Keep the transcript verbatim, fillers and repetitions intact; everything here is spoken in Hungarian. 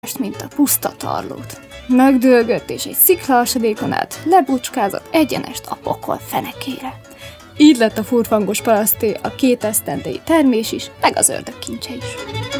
mint a puszta tarlót. Megdőlgött, és egy sziklahasadékon át lebucskázott egyenest a pokol fenekére. Így lett a furfangos paraszté a két esztendei termés is, meg az ördög kincse is.